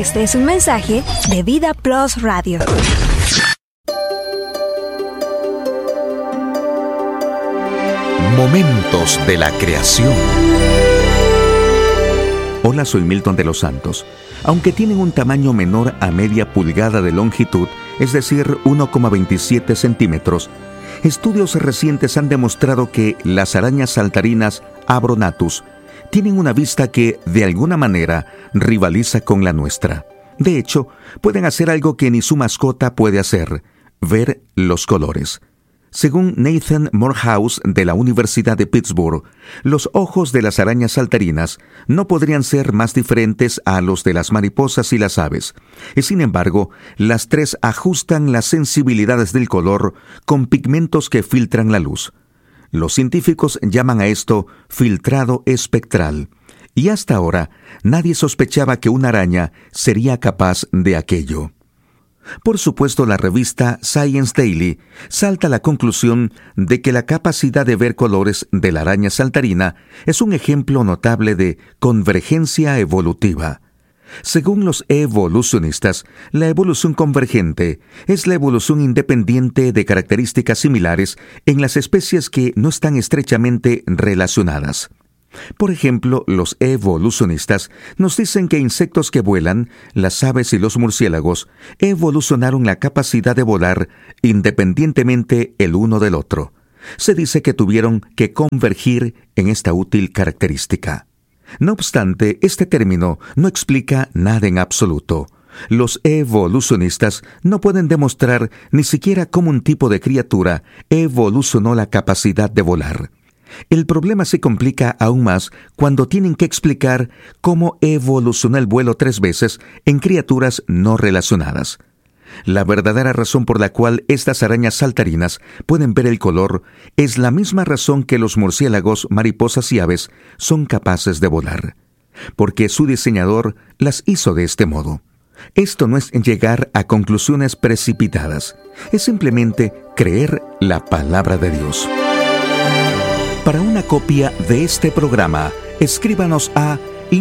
Este es un mensaje de Vida Plus Radio. Momentos de la creación. Hola, soy Milton de los Santos. Aunque tienen un tamaño menor a media pulgada de longitud, es decir, 1,27 centímetros, estudios recientes han demostrado que las arañas saltarinas Abronatus tienen una vista que, de alguna manera, rivaliza con la nuestra. De hecho, pueden hacer algo que ni su mascota puede hacer: ver los colores. Según Nathan Morehouse de la Universidad de Pittsburgh, los ojos de las arañas saltarinas no podrían ser más diferentes a los de las mariposas y las aves. Y sin embargo, las tres ajustan las sensibilidades del color con pigmentos que filtran la luz. Los científicos llaman a esto filtrado espectral. Y hasta ahora, nadie sospechaba que una araña sería capaz de aquello. Por supuesto, la revista Science Daily salta a la conclusión de que la capacidad de ver colores de la araña saltarina es un ejemplo notable de convergencia evolutiva. Según los evolucionistas, la evolución convergente es la evolución independiente de características similares en las especies que no están estrechamente relacionadas. Por ejemplo, los evolucionistas nos dicen que insectos que vuelan, las aves y los murciélagos, evolucionaron la capacidad de volar independientemente el uno del otro. Se dice que tuvieron que convergir en esta útil característica. No obstante, este término no explica nada en absoluto. Los evolucionistas no pueden demostrar ni siquiera cómo un tipo de criatura evolucionó la capacidad de volar. El problema se complica aún más cuando tienen que explicar cómo evolucionó el vuelo 3 veces en criaturas no relacionadas. La verdadera razón por la cual estas arañas saltarinas pueden ver el color es la misma razón que los murciélagos, mariposas y aves son capaces de volar, porque su diseñador las hizo de este modo. Esto no es llegar a conclusiones precipitadas, es simplemente creer la palabra de Dios. Para una copia de este programa, escríbanos a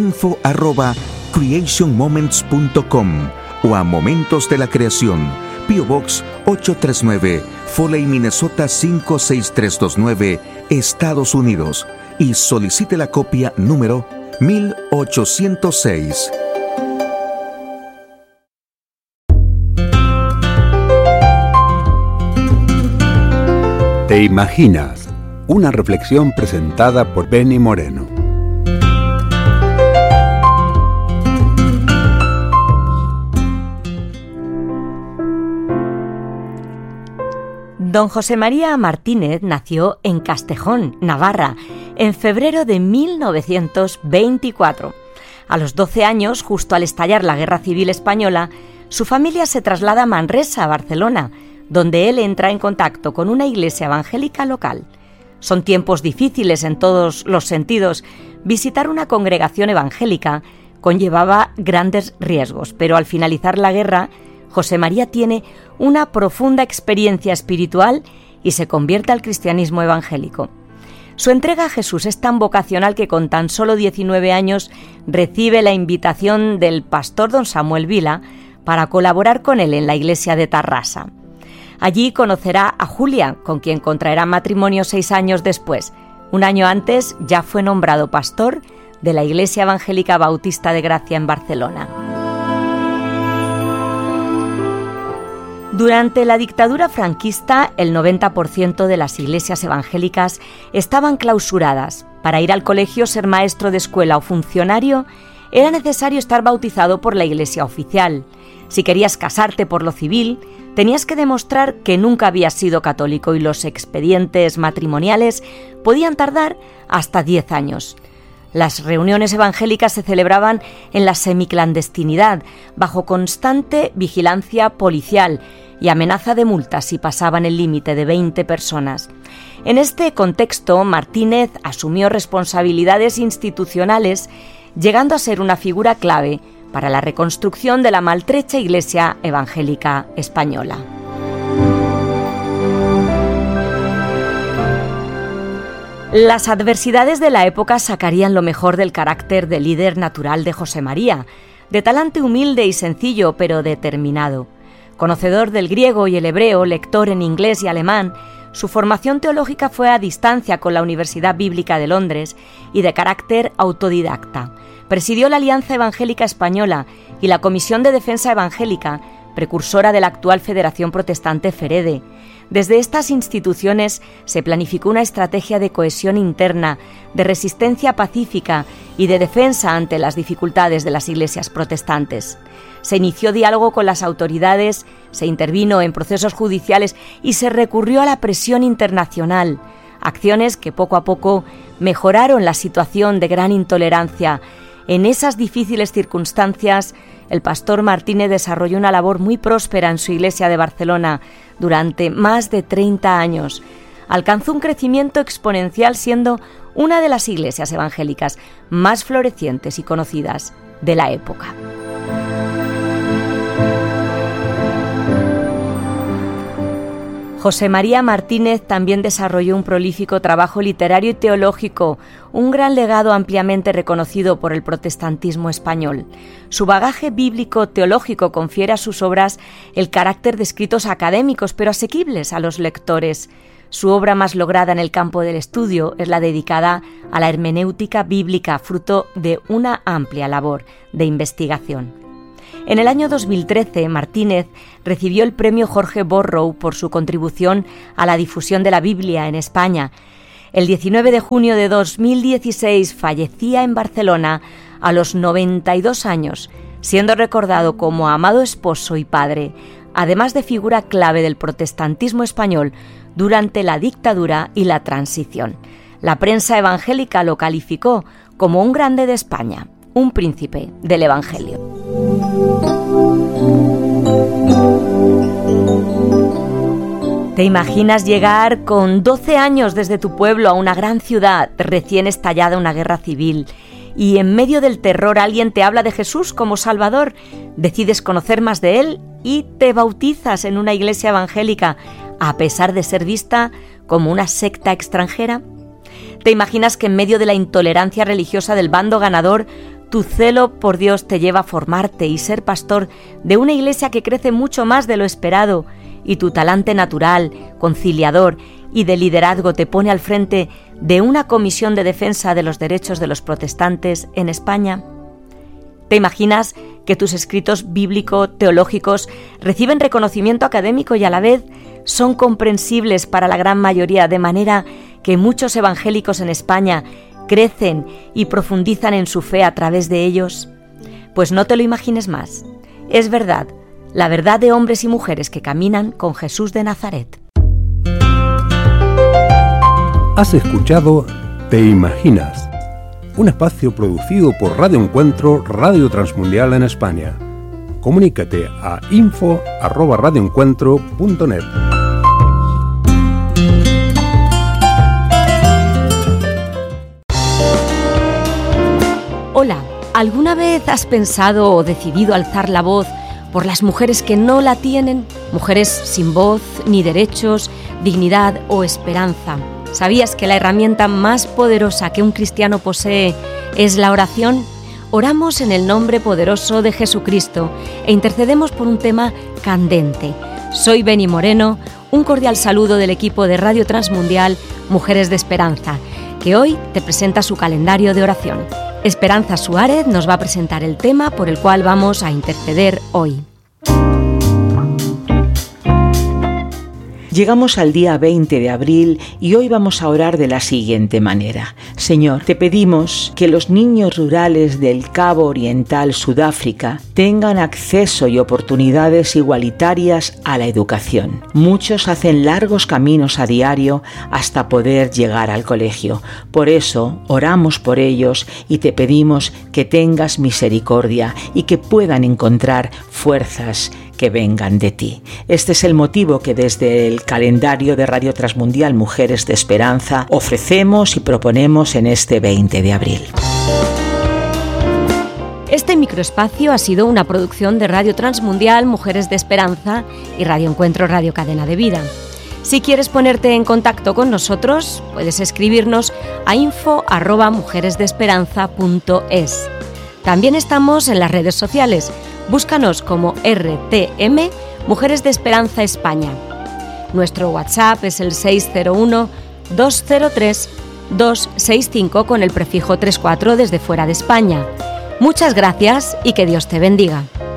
info@creationmoments.com o a Momentos de la Creación, P.O. Box 839, Foley, Minnesota 56329, Estados Unidos, y solicite la copia número 1806. ¿Te imaginas? Una reflexión presentada por Benny Moreno. Don José María Martínez nació en Castejón, Navarra, en febrero de 1924. A los 12 años, justo al estallar la Guerra Civil Española, su familia se traslada a Manresa, Barcelona, donde él entra en contacto con una iglesia evangélica local. Son tiempos difíciles en todos los sentidos. Visitar una congregación evangélica conllevaba grandes riesgos, pero al finalizar la guerra, José María tiene una profunda experiencia espiritual y se convierte al cristianismo evangélico. Su entrega a Jesús es tan vocacional que con tan solo 19 años recibe la invitación del pastor don Samuel Vila para colaborar con él en la iglesia de Tarrasa. Allí conocerá a Julia, con quien contraerá matrimonio 6 años después. Un año antes ya fue nombrado pastor de la Iglesia Evangélica Bautista de Gracia en Barcelona. Durante la dictadura franquista, el 90% de las iglesias evangélicas estaban clausuradas. Para ir al colegio, ser maestro de escuela o funcionario, era necesario estar bautizado por la iglesia oficial. Si querías casarte por lo civil, tenías que demostrar que nunca habías sido católico y los expedientes matrimoniales podían tardar hasta 10 años. Las reuniones evangélicas se celebraban en la semiclandestinidad, bajo constante vigilancia policial y amenaza de multas si pasaban el límite de 20 personas. En este contexto, Martínez asumió responsabilidades institucionales, llegando a ser una figura clave para la reconstrucción de la maltrecha Iglesia Evangélica Española. Las adversidades de la época sacarían lo mejor del carácter de líder natural de José María. de talante humilde y sencillo, pero determinado. Conocedor del griego y el hebreo, lector en inglés y alemán, su formación teológica fue a distancia con la Universidad Bíblica de Londres y de carácter autodidacta. Presidió la Alianza Evangélica Española y la Comisión de Defensa Evangélica, precursora de la actual Federación Protestante FEREDE. Desde estas instituciones se planificó una estrategia de cohesión interna, de resistencia pacífica y de defensa ante las dificultades de las iglesias protestantes. Se inició diálogo con las autoridades, se intervino en procesos judiciales y se recurrió a la presión internacional, acciones que poco a poco mejoraron la situación de gran intolerancia. En esas difíciles circunstancias, el pastor Martínez desarrolló una labor muy próspera en su iglesia de Barcelona durante más de 30 años. Alcanzó un crecimiento exponencial, siendo una de las iglesias evangélicas más florecientes y conocidas de la época. José María Martínez también desarrolló un prolífico trabajo literario y teológico, un gran legado ampliamente reconocido por el protestantismo español. Su bagaje bíblico-teológico confiere a sus obras el carácter de escritos académicos, pero asequibles a los lectores. Su obra más lograda en el campo del estudio es la dedicada a la hermenéutica bíblica, fruto de una amplia labor de investigación. En el año 2013, Martínez recibió el premio Jorge Borrow por su contribución a la difusión de la Biblia en España. El 19 de junio de 2016 fallecía en Barcelona a los 92 años, siendo recordado como amado esposo y padre, además de figura clave del protestantismo español durante la dictadura y la transición. La prensa evangélica lo calificó como un grande de España, un príncipe del Evangelio. ¿Te imaginas llegar con 12 años desde tu pueblo a una gran ciudad recién estallada una guerra civil y en medio del terror alguien te habla de Jesús como Salvador? Decides conocer más de Él y te bautizas en una iglesia evangélica a pesar de ser vista como una secta extranjera. ¿Te imaginas que en medio de la intolerancia religiosa del bando ganador, tu celo por Dios te lleva a formarte y ser pastor de una iglesia que crece mucho más de lo esperado, y tu talante natural, conciliador y de liderazgo te pone al frente de una comisión de defensa de los derechos de los protestantes en España? ¿Te imaginas que tus escritos bíblico-teológicos reciben reconocimiento académico y a la vez son comprensibles para la gran mayoría, de manera que muchos evangélicos en España crecen y profundizan en su fe a través de ellos? Pues no te lo imagines más. Es verdad, la verdad de hombres y mujeres que caminan con Jesús de Nazaret. Has escuchado Te Imaginas, un espacio producido por Radio Encuentro, Radio Transmundial en España. Comunícate a info@radioencuentro.net. Hola, ¿alguna vez has pensado o decidido alzar la voz por las mujeres que no la tienen? Mujeres sin voz, ni derechos, dignidad o esperanza. ¿Sabías que la herramienta más poderosa que un cristiano posee es la oración? Oramos en el nombre poderoso de Jesucristo e intercedemos por un tema candente. Soy Beni Moreno, un cordial saludo del equipo de Radio Transmundial Mujeres de Esperanza, que hoy te presenta su calendario de oración. Esperanza Suárez nos va a presentar el tema por el cual vamos a interceder hoy. Llegamos al día 20 de abril y hoy vamos a orar de la siguiente manera. Señor, te pedimos que los niños rurales del Cabo Oriental, Sudáfrica, tengan acceso y oportunidades igualitarias a la educación. Muchos hacen largos caminos a diario hasta poder llegar al colegio. Por eso, oramos por ellos y te pedimos que tengas misericordia y que puedan encontrar fuerzas que vengan de ti. Este es el motivo que desde el calendario de Radio Transmundial Mujeres de Esperanza ofrecemos y proponemos en este 20 de abril. Este microespacio ha sido una producción de Radio Transmundial Mujeres de Esperanza y Radio Encuentro Radio Cadena de Vida. Si quieres ponerte en contacto con nosotros, puedes escribirnos a info@mujeresdeesperanza.es. También estamos en las redes sociales. Búscanos como RTM Mujeres de Esperanza España. Nuestro WhatsApp es el 601-203-265 con el prefijo 34 desde fuera de España. Muchas gracias y que Dios te bendiga.